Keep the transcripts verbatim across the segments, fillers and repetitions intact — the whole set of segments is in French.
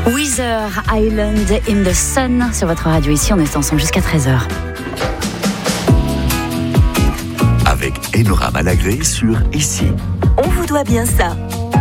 Weezer, Island in the Sun, sur votre radio ici, on est ensemble jusqu'à treize heures. Avec Enora Malagré sur Ici. On vous doit bien ça.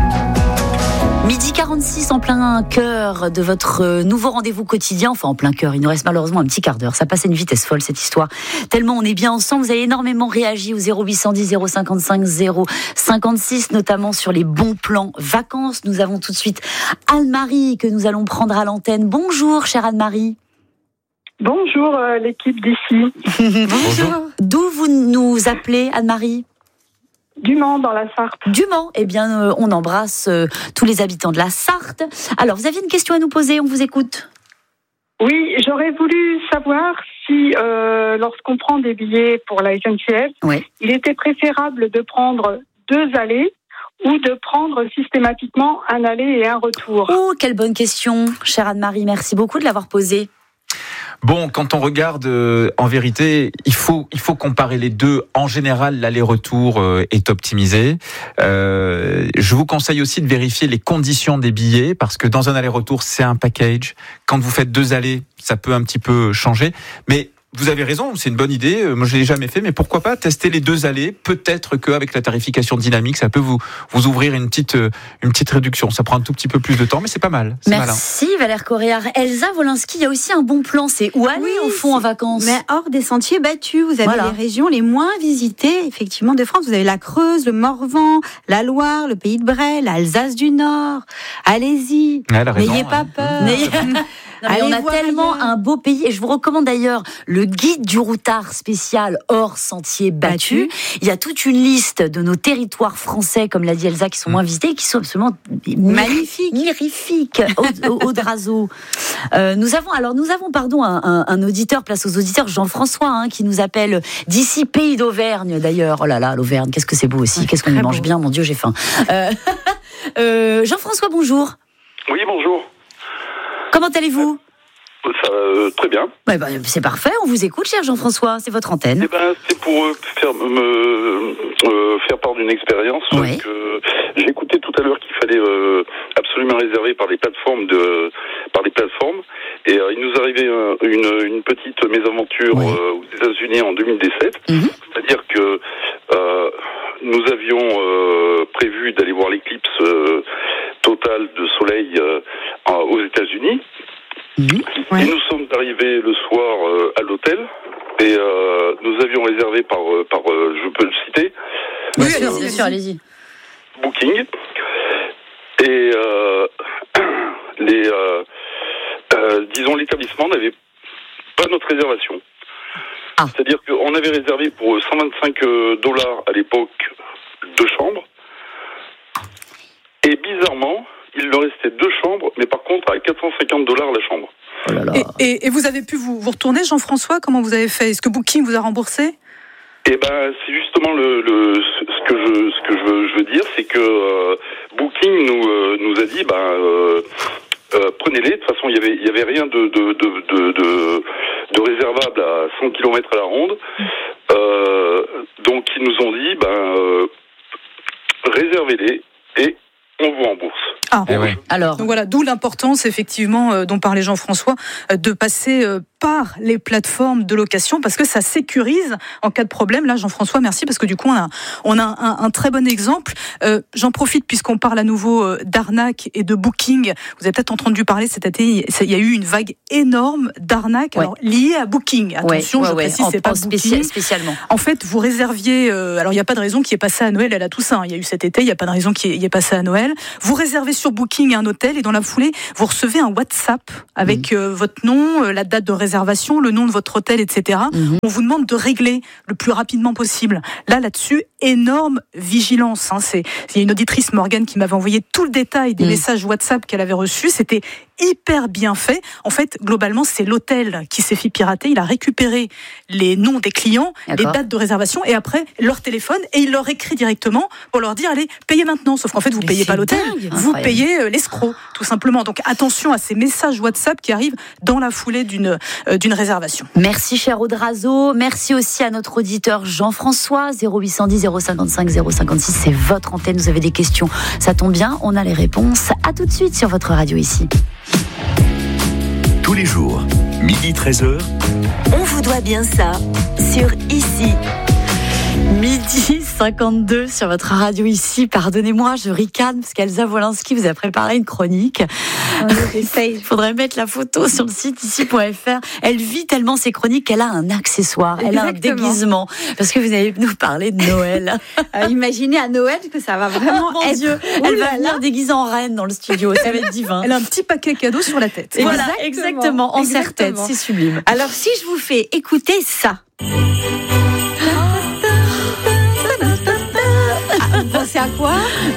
Midi quarante-six, en plein cœur de votre nouveau rendez-vous quotidien. Enfin, en plein cœur, il nous reste malheureusement un petit quart d'heure. Ça passe à une vitesse folle, cette histoire. Tellement on est bien ensemble. Vous avez énormément réagi au zéro huit cent dix zéro cinquante-cinq zéro cinquante-six, notamment sur les bons plans vacances. Nous avons tout de suite Anne-Marie que nous allons prendre à l'antenne. Bonjour, chère Anne-Marie. Bonjour, euh, l'équipe d'ici. Bonjour. D'où vous nous appelez, Anne-Marie ? Du Mans, dans la Sarthe. Du Mans, eh bien, euh, on embrasse euh, tous les habitants de la Sarthe. Alors, vous aviez une question à nous poser, on vous écoute. Oui, j'aurais voulu savoir si, euh, lorsqu'on prend des billets pour la S N C F, ouais. il était préférable de prendre deux allées ou de prendre systématiquement un aller et un retour. Oh, quelle bonne question, chère Anne-Marie. Merci beaucoup de l'avoir posée. Bon, quand on regarde, euh, en vérité, il faut il faut comparer les deux. En général, l'aller-retour euh, est optimisé. Euh, je vous conseille aussi de vérifier les conditions des billets, parce que dans un aller-retour, c'est un package. Quand vous faites deux allers, ça peut un petit peu changer. Mais vous avez raison, c'est une bonne idée. Moi, je l'ai jamais fait, mais pourquoi pas tester les deux allées. Peut-être qu'avec la tarification dynamique, ça peut vous vous ouvrir une petite une petite réduction. Ça prend un tout petit peu plus de temps, mais c'est pas mal. C'est Merci malin. Valère Coréard. Elsa Wolinski, il y a aussi un bon plan. C'est où aller oui, au fond en vacances. Mais hors des sentiers battus, vous avez voilà. les régions les moins visitées, effectivement, de France. Vous avez la Creuse, le Morvan, la Loire, le Pays de Bray, l'Alsace du Nord. Allez-y, ouais, raison, n'ayez ouais. pas peur. Non, mais on a tellement ailleurs. Un beau pays, et je vous recommande d'ailleurs le guide du routard spécial hors sentiers battus. Battu. Il y a toute une liste de nos territoires français, comme l'a dit Elsa, qui sont moins visités, qui sont absolument magnifiques, mirifiques. Audrazo. Euh, nous avons, alors nous avons, pardon, un, un, un auditeur, place aux auditeurs, Jean-François, hein, qui nous appelle d'ici, pays d'Auvergne d'ailleurs. Oh là là, l'Auvergne, qu'est-ce que c'est beau aussi, qu'est-ce qu'on y mange beau. Bien, mon Dieu, j'ai faim. Euh, euh, Jean-François, bonjour. Oui, bonjour. Comment allez-vous ? Ça, euh, très bien. Ouais, bah, c'est parfait, on vous écoute, cher Jean-François, c'est votre antenne. Eh ben, c'est pour euh, faire, me, euh, faire part d'une expérience ouais. que j'ai écouté tout à l'heure qu'il fallait euh, absolument réserver par les plateformes de, par les plateformes. Et euh, il nous arrivait euh, une, une petite mésaventure ouais. euh, aux États-Unis en deux mille dix-sept. Mm-hmm. C'est-à-dire que euh, nous avions euh, prévu d'aller voir l'éclipse euh, totale de soleil euh, aux États-Unis. Mmh. Ouais. Et nous sommes arrivés le soir euh, à l'hôtel et euh, nous avions réservé par, par euh, je peux le citer, bien euh, sûr, bien sûr, allez-y. Booking. Et euh, les, euh, euh, disons, l'établissement n'avait pas notre réservation. Ah. C'est-à-dire qu'on avait réservé pour cent vingt-cinq dollars à l'époque deux chambres. Et bizarrement, il leur restait deux chambres, mais par contre à quatre cent cinquante dollars la chambre. Oh là là. Et, et, et vous avez pu vous, vous retourner, Jean-François ? Comment vous avez fait ? Est-ce que Booking vous a remboursé ? Eh ben, c'est justement le, le ce que je ce que je veux, je veux dire, c'est que euh, Booking nous euh, nous a dit, ben euh, euh, prenez-les. De toute façon, il y avait il y avait rien de de de de, de, de réservable à cent kilomètres à la ronde. Euh, donc ils nous ont dit, ben euh, réservez-les et on vous rembourse. Ah, eh ouais. Alors. Donc voilà, d'où l'importance, effectivement, euh, dont parlait Jean-François, euh, de passer euh, par les plateformes de location, parce que ça sécurise en cas de problème. Là, Jean-François, merci, parce que du coup, on a, on a un, un très bon exemple. Euh, j'en profite, puisqu'on parle à nouveau euh, d'arnaque et de booking. Vous avez peut-être entendu parler cet été, il y a eu une vague énorme d'arnaques ouais. alors, liées à Booking. Attention, ouais, ouais, je précise, ouais. c'est en, pas en Booking. Spécialement. En fait, vous réserviez... Euh, alors, il n'y a pas de raison qu'il y ait passé à Noël et à la Toussaint. Il y a eu cet été, il n'y a pas de raison qu'il y ait passé à Noël. Vous réservez sur Booking un hôtel et dans la foulée, vous recevez un WhatsApp avec mmh. euh, votre nom, euh, la date de réservation, le nom de votre hôtel, et cetera. Mmh. On vous demande de régler le plus rapidement possible. Là, là-dessus, énorme vigilance. Hein. C'est, il y a une auditrice, Morgane, qui m'avait envoyé tout le détail des mmh. messages WhatsApp qu'elle avait reçus. C'était hyper bien fait. En fait, globalement, c'est l'hôtel qui s'est fait pirater. Il a récupéré les noms des clients, D'accord. les dates de réservation et après leur téléphone et il leur écrit directement pour leur dire allez, payez maintenant. Sauf qu'en fait, vous ne payez pas l'hôtel, dingue. Vous Incroyable. Payez euh, l'escroc, tout simplement. Donc attention à ces messages WhatsApp qui arrivent dans la foulée d'une, euh, d'une réservation. Merci, cher Audrazo. Merci aussi à notre auditeur Jean-François. zéro huit cent dix zéro cinquante-cinq zéro cinquante-six, c'est votre antenne. Vous avez des questions, ça tombe bien, on a les réponses. À tout de suite sur votre radio ici. tous les jours, midi treize heures. On vous doit bien ça sur Ici. Midi cinquante-deux sur votre radio Ici. Pardonnez-moi, je ricane parce qu'Elsa Wolinski vous a préparé une chronique. Il faudrait mettre la photo sur le site ici point f r. Elle vit tellement ses chroniques qu'elle a un accessoire, elle Exactement. a un déguisement. Parce que vous allez nous parler de Noël. euh, imaginez à Noël que ça va vraiment oh, mon être... Dieu, elle va venir déguisée en reine dans le studio. Ça va être divin. Elle a un petit paquet cadeau sur la tête. Voilà, exactement, en serre-tête, c'est sublime. Alors si je vous fais écouter ça. Vous pensez à quoi?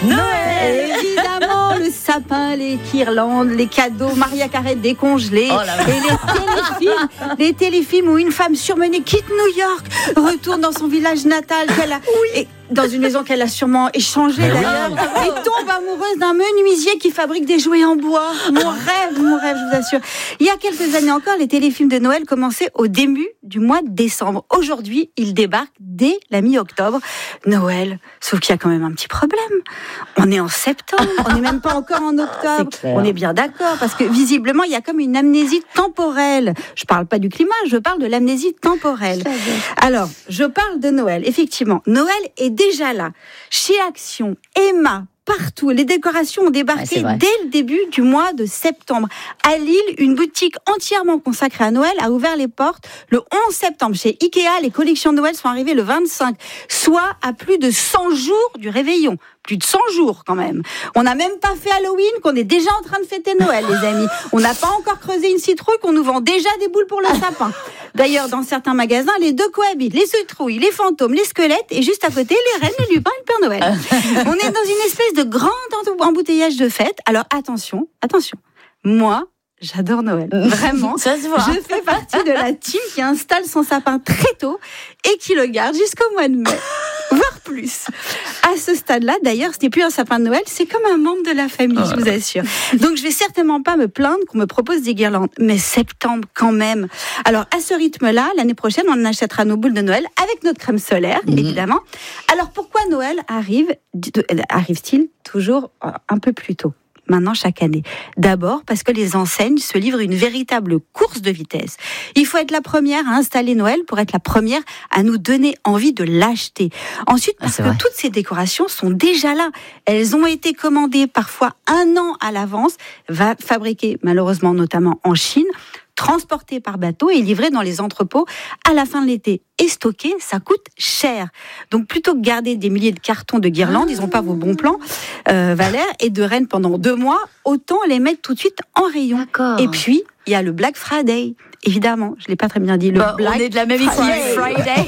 Noël. Évidemment, le sapin, les guirlandes, les cadeaux, Maria Carré décongelée, oh et les téléfilms, les téléfilms où une femme surmenée quitte New York, retourne dans son village natal, qu'elle a, oui. et, dans une maison qu'elle a sûrement échangée d'ailleurs, oui. et tombe amoureuse d'un menuisier qui fabrique des jouets en bois. Mon rêve, mon rêve, je vous assure. Il y a quelques années encore, les téléfilms de Noël commençaient au début du mois de décembre. Aujourd'hui, ils débarquent dès la mi-octobre. Noël, sauf qu'il y a quand même un petit problème. On est en septembre, on n'est même pas encore en octobre. On est bien d'accord, parce que visiblement, il y a comme une amnésie temporelle. Je parle pas du climat, je parle de l'amnésie temporelle. Alors, je parle de Noël. Effectivement, Noël est déjà là. Chez Action, Emma, partout. Les décorations ont débarqué ouais, dès le début du mois de septembre. À Lille, une boutique entièrement consacrée à Noël a ouvert les portes le onze septembre. Chez Ikea, les collections de Noël sont arrivées le vingt-cinq, soit à plus de cent jours du réveillon. Plus de cent jours quand même. On n'a même pas fait Halloween, qu'on est déjà en train de fêter Noël, les amis. On n'a pas encore creusé une citrouille, qu'on nous vend déjà des boules pour le sapin. D'ailleurs, dans certains magasins, les deux cohabitent. Les citrouilles, les fantômes, les squelettes, et juste à côté, les reines, les lupins et le Père Noël. On est dans une espèce de grand embouteillage de fêtes. Alors attention, attention. Moi, j'adore Noël. Vraiment. Ça se voit. Je fais partie de la team qui installe son sapin très tôt et qui le garde jusqu'au mois de mai. Voire plus. À ce stade-là, d'ailleurs, ce n'est plus un sapin de Noël, c'est comme un membre de la famille, je vous assure. Donc, je vais certainement pas me plaindre qu'on me propose des guirlandes. Mais septembre, quand même. Alors, à ce rythme-là, l'année prochaine, on achètera nos boules de Noël avec notre crème solaire, mmh. évidemment. Alors, pourquoi Noël arrive, arrive-t-il toujours un peu plus tôt ? Maintenant chaque année. D'abord parce que les enseignes se livrent une véritable course de vitesse. Il faut être la première à installer Noël pour être la première à nous donner envie de l'acheter. Ensuite, parce ah, que vrai. toutes ces décorations sont déjà là. Elles ont été commandées parfois un an à l'avance, va fabriquées malheureusement notamment en Chine, transportées par bateau et livrées dans les entrepôts à la fin de l'été. Et stocker, ça coûte cher. Donc plutôt que garder des milliers de cartons de guirlandes, ils n'ont pas vos bons plans, euh, Valère, et de Rennes pendant deux mois, autant les mettre tout de suite en rayon. D'accord. Et puis, il y a le Black Friday. Évidemment, je ne l'ai pas très bien dit. Le bah, Black on est de la même Friday. Friday.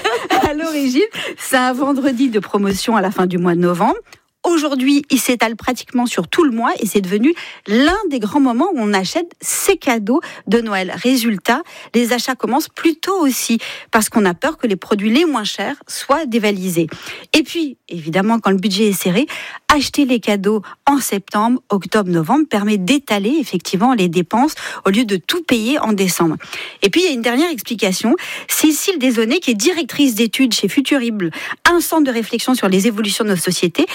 À l'origine, c'est un vendredi de promotion à la fin du mois de novembre. Aujourd'hui, il s'étale pratiquement sur tout le mois et c'est devenu l'un des grands moments où on achète ses cadeaux de Noël. Résultat, les achats commencent plus tôt aussi parce qu'on a peur que les produits les moins chers soient dévalisés. Et puis, évidemment, quand le budget est serré, acheter les cadeaux en septembre, octobre, novembre permet d'étaler effectivement les dépenses au lieu de tout payer en décembre. Et puis, il y a une dernière explication. Cécile Desaunay, qui est directrice d'études chez Futurible, un centre de réflexion sur les évolutions de nos sociétés,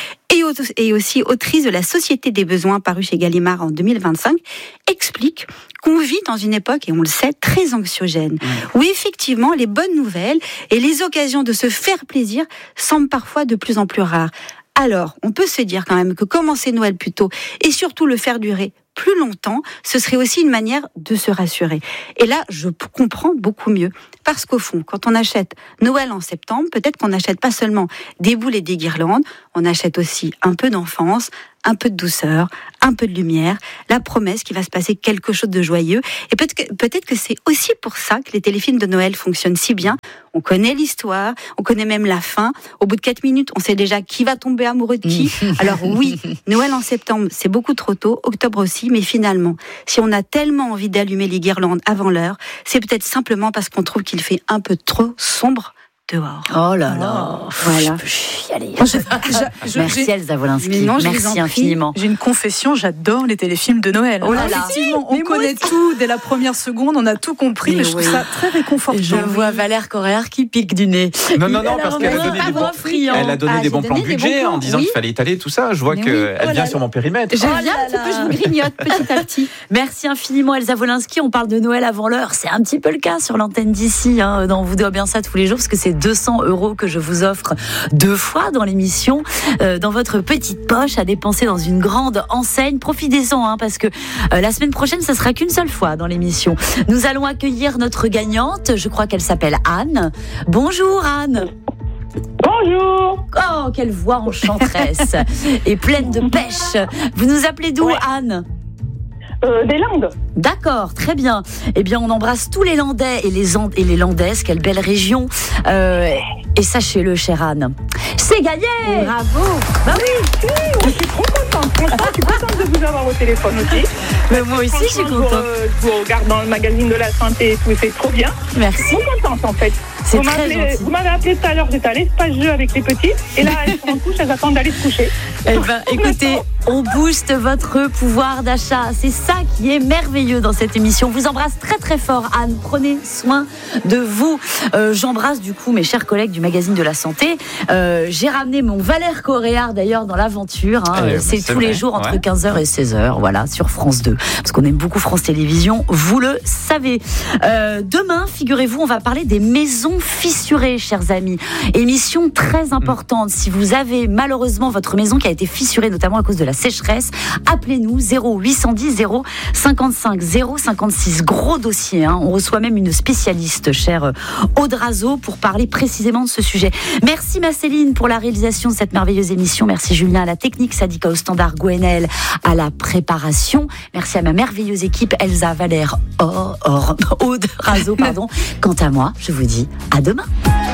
et aussi autrice de La Société des besoins, paru chez Gallimard en deux mille vingt-cinq, explique qu'on vit dans une époque, et on le sait, très anxiogène, mmh. où effectivement les bonnes nouvelles et les occasions de se faire plaisir semblent parfois de plus en plus rares. Alors, on peut se dire quand même que commencer Noël plus tôt et surtout le faire durer plus longtemps, ce serait aussi une manière de se rassurer. Et là, je comprends beaucoup mieux. Parce qu'au fond, quand on achète Noël en septembre, peut-être qu'on n'achète pas seulement des boules et des guirlandes, on achète aussi un peu d'enfance, un peu de douceur, un peu de lumière, la promesse qu'il va se passer quelque chose de joyeux. Et peut-être que, peut-être que c'est aussi pour ça que les téléfilms de Noël fonctionnent si bien. On connaît l'histoire, on connaît même la fin. Au bout de quatre minutes, on sait déjà qui va tomber amoureux de qui. Alors oui, Noël en septembre, c'est beaucoup trop tôt, octobre aussi, mais finalement, si on a tellement envie d'allumer les guirlandes avant l'heure, c'est peut-être simplement parce qu'on trouve qu'il fait un peu trop sombre dehors. Oh là là. Voilà. Je peux y aller. Je- je- Merci j'ai- Elsa Wolinski. Mais non, je vous en Merci prie. infiniment. J'ai une confession, j'adore les téléfilms de Noël. Oh là là. Effectivement, on Mais moi connaît tout dès la première seconde, on a tout compris, Mais mais je trouve oui. ça très réconfortant. Je vois Valère Coréard qui pique du nez. Non, non, non, Elle a parce qu'elle a vraiment donné un des bon bons, friand. elle a donné Ah, des j'ai bons plans donné des bons budget plans, en disant oui. qu'il fallait étaler tout ça. Je vois Mais qu'elle oui. Oh vient là sur là. mon périmètre. Je Oh viens là un petit peu, là. je vous grignote petit à petit. Merci infiniment Elsa Wolinski. On parle de Noël avant l'heure. C'est un petit peu le cas sur l'antenne d'ici, hein, dans Vous doit bien ça tous les jours, parce que c'est deux cents euros que je vous offre deux fois dans l'émission, euh, dans votre petite poche à dépenser dans une grande enseigne. Profitez-en, hein, parce que euh, la semaine prochaine, ça sera qu'une seule fois dans l'émission. Nous allons accueillir notre gagnante. Je crois qu'elle s'appelle Anne. Bonjour Anne. Bonjour. Oh, quelle voix enchanteresse et pleine de pêche. Vous nous appelez d'où, Ouais. Anne? Euh, des Landes. D'accord, très bien. Eh bien, on embrasse tous les Landais et les, And- et les Landaises. Quelle belle région. Euh, et sachez-le, chère Anne, c'est gagné. Bravo. Bah oui. Je suis trop contente. Franchement, je suis contente de vous avoir au téléphone aussi. Mais moi aussi, je suis Franchement, contente. Je vous, je vous regarde dans le magazine de la santé et tout, c'est trop bien. Merci. Trop contente en fait. C'est Vous très m'appelez- gentil. Vous m'avez appelé tout à l'heure, j'étais à l'espace jeu avec les petites. Et là, elles sont en couche, elles attendent d'aller se coucher. Eh ben, écoutez, on booste votre pouvoir d'achat. C'est ça qui est merveilleux dans cette émission. On vous embrasse très très fort, Anne. Prenez soin de vous. Euh, j'embrasse du coup mes chers collègues du magazine de la santé. Euh, j'ai ramené mon Valère Coréard d'ailleurs dans l'aventure. Hein. Eh, c'est c'est tous les vrai, jours entre ouais. quinze heures et seize heures, voilà, sur France deux. Parce qu'on aime beaucoup France Télévisions, vous le savez. Euh, demain, figurez-vous, on va parler des maisons fissurées, chers amis. Émission très importante. Si vous avez malheureusement votre maison qui a été fissurée, notamment à cause de la sécheresse, appelez-nous zéro huit cent dix zéro cinquante-cinq zéro cinquante-six. Gros dossier, hein. On reçoit même une spécialiste, chère Aude Razo, pour parler précisément de ce sujet. Merci ma Céline pour la réalisation de cette merveilleuse émission. Merci Julien à la technique, Sadika au standard, Gwenel à la préparation. Merci à ma merveilleuse équipe, Elsa, Valère, Or, Or, Aude Razo, pardon. Quant à moi, je vous dis à demain.